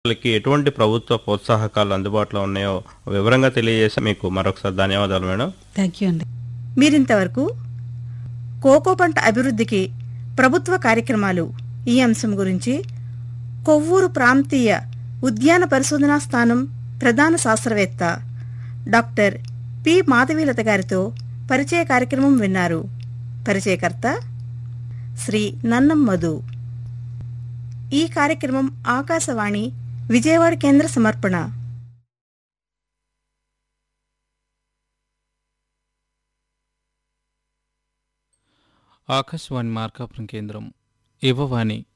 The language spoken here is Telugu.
వాళ్ళకి ఎటువంటి ప్రభుత్వ ప్రోత్సాహకాలు అందుబాటులో ఉన్నాయో వివరంగా తెలియజేసి మీకు మరొకసారి ధన్యవాదాలు మేడం. థ్యాంక్ యూ అండి. మీరింతవరకు కోకో పంట అభివృద్ధికి ప్రభుత్వ కార్యక్రమాలు ఈ అంశం గురించి కొవ్వూరు ప్రాంతీయ ఉద్యాన పరిశోధనా స్థానం ప్రధాన శాస్త్రవేత్త డాక్టర్ పి మాధవీలత గారితో పరిచయ కార్యక్రమం విన్నారు. పరిచయకర్త శ్రీ నన్నం మధు. ఈ కార్యక్రమం ఆకాశవాణి విజయవాడ కేంద్ర సమర్పణ. ఆకాశవాణి మార్కాపురం కేంద్రం. యువవాణి